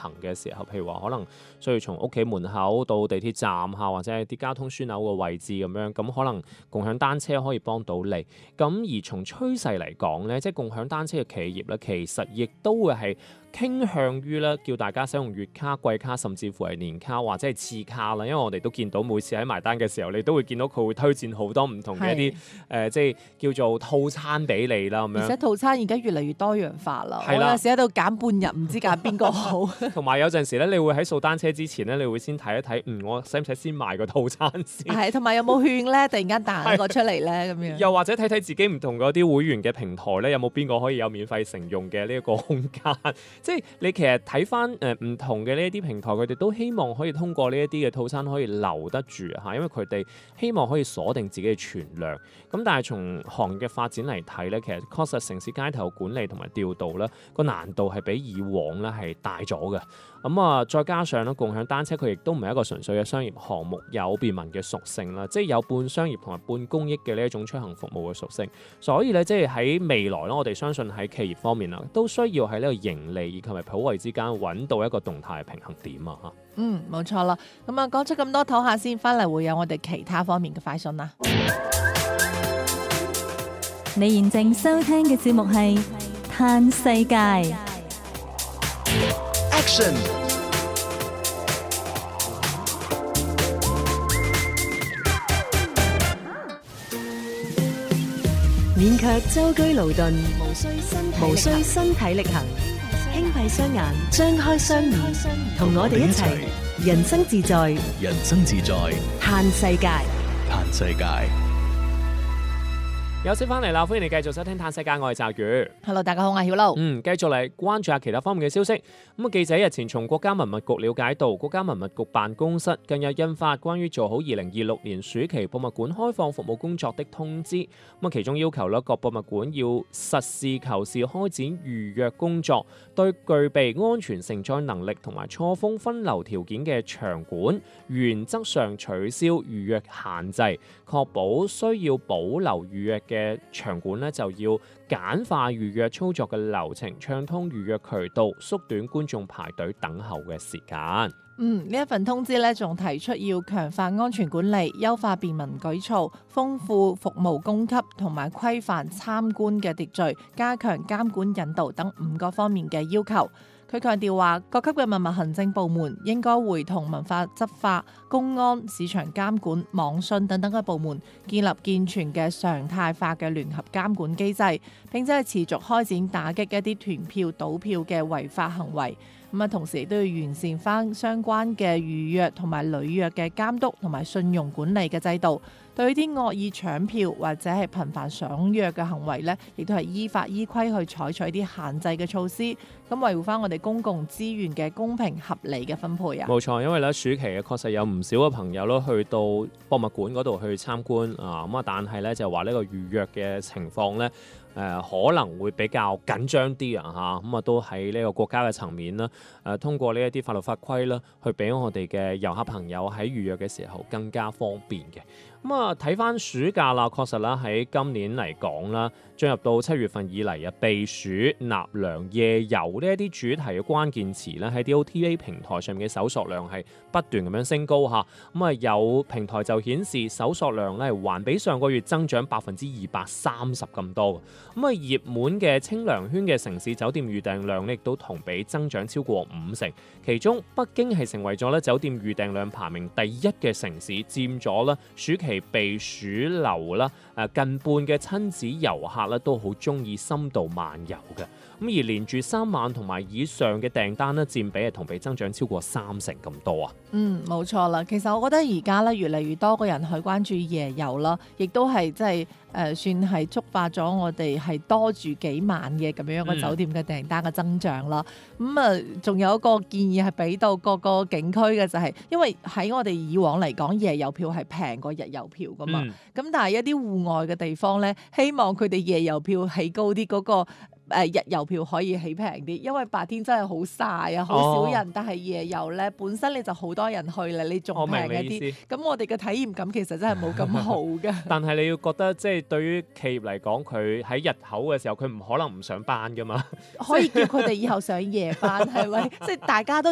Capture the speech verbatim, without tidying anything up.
行嘅時候，譬如話可能需要從屋企門口到地鐵站嚇，或者係啲交通樞紐嘅位置咁樣，咁可能共享單車可以幫到你。咁而從趨勢嚟講咧，即係共享單車嘅企業咧，其實亦都會係傾向於咧叫大家使用月卡、季卡，甚至乎係年卡或者係次卡啦。因為我哋都見到每次喺埋單嘅時候，你都會見到佢會推薦好多唔同嘅一啲誒、呃，即係叫做套餐俾你啦咁樣。 而且套餐而家越嚟越多樣化啦， 係啦， 我有時喺度揀半日，唔知揀邊個好。 同埋有陣時咧，你會喺掃單車之前咧，你會先睇一睇，嗯，我使唔使先買個套餐先？ 係，同埋有冇券咧？突然間彈一個出嚟咧，咁樣。 又或者睇睇自己唔同嗰啲會員嘅平台咧，有冇邊個可以有免費乘用嘅呢一個空間？即係你其實睇翻誒唔同嘅呢一啲平台，佢哋都希望可以通過呢一啲嘅套餐可以留得住嚇，因為佢哋希望可以鎖定自己嘅存量。咁但係從行業嘅發展嚟睇咧，其實確實城市街頭管理同埋調度咧個難度係比以往咧係大咗嘅。咁啊，再加上咧共享單車佢亦都唔係一個純粹嘅商業項目，有便民嘅屬性啦，即係有半商業同埋半公益嘅呢一種出行服務嘅屬性。所以咧，即係喺未來咧，我哋相信喺企業方面啦，都需要喺呢個盈利以及係普惠之間揾到一個動態嘅平衡點啊！嚇， 嗯，冇錯啦。咁啊，講出咁多，唞下先，翻嚟會有我哋其他方面嘅快訊啦。 你現正收聽嘅節目係《嘆世界》。 Action！ 免卻舟車勞頓，無需身體無需身體力行，輕閉雙眼，張開雙耳，同我哋一齊人生自在， 人生自在， 嘆世界， 嘆世界。 有先翻嚟啦，歡迎你繼續收聽《嘆世界》，我係澤宇。 Hello， 大家好，我係曉露。 嗯，繼續嚟關注下其他方面嘅消息。咁啊，記者日前從國家文物局了解到，國家文物局辦公室近日印發關於做好二零二六年暑期博物館開放服務工作的通知。咁啊，其中要求咧，各博物館要實事求是開展預約工作，對具備安全承載能力同埋錯峰分流條件嘅場館，原則上取消預約限制，確保需要保留預約嘅場館咧，就要簡化預約操作嘅流程，暢通預約渠道，縮短觀眾排隊等候嘅時間。 嗯，呢一份通知咧，仲提出要強化安全管理、優化便民舉措、豐富服務供給同埋規範參觀嘅秩序，加強監管引導等五個方面嘅要求。佢強調話，各級嘅文物行政部門應該會同文化執法、公安、市場監管、網信等等嘅部門建立健全嘅常態化嘅聯合監管機制，並且係持續開展打擊一啲團票、倒票嘅違法行為。咁啊，同時亦都要完善翻相關嘅預約同埋履約嘅監督同埋信用管理嘅制度。對啲惡意搶票或者係頻繁爽約嘅行為呢，亦都係依法依規去採取啲限制嘅措施，咁維護翻我哋公共資源嘅公平合理嘅分配啊！ 冇錯，因為咧暑期嘅確實有唔少嘅朋友咯，去到博物館嗰度去參觀啊，咁啊，但係咧就話呢個預約嘅情況咧。誒、呃、可能會比較緊張啲啊嚇，咁啊都喺呢個國家嘅層面啦，誒、呃、通過呢一啲法律法規啦，去俾我哋嘅遊客朋友喺預約嘅時候更加方便嘅。咁啊睇翻暑假啦，確實啦喺今年嚟講啦，進入到七月份以嚟啊，避暑、納涼、夜遊呢一啲主題嘅關鍵詞咧，喺啲 O T A 平台上面嘅搜索量係不斷咁樣升高嚇。咁啊有平台就顯示搜索量咧還比上個月增長百分之二百三十咁多。咁啊，熱門嘅清涼圈嘅城市酒店預訂量咧，亦都同比增長超過五成。其中北京係成為咗咧酒店預訂量排名第一嘅城市，佔咗咧暑期避暑流啦，誒近半嘅親子遊客咧都好中意深度漫遊嘅。咁而連住三晚同埋以上嘅訂單咧，佔比係同比增長超過三成咁多啊！ 嗯，冇錯啦。其實我覺得而家咧越嚟越多個人去關注夜遊啦，亦都係即係誒算係觸發咗我哋係多住幾晚嘅咁樣嘅酒店嘅訂單嘅增長啦。咁啊，仲有一個建議係俾到各個景區嘅就係、是，因為喺我哋以往嚟講夜遊票係平過日遊票噶嘛。咁、嗯、但係一啲戶外嘅地方咧，希望佢哋夜遊票起高啲嗰、那個。誒日遊票可以起平啲，因為白天真係好曬啊，好少人。哦、但係夜遊咧，本身你就好多人去啦，你仲平一啲。咁我哋嘅體驗感其實真係冇咁好嘅。 但係你要覺得，即係對於企業嚟講，佢喺日頭嘅時候，佢唔可能唔上班噶嘛。 可以叫佢哋以後上夜班，係咪？即係大家都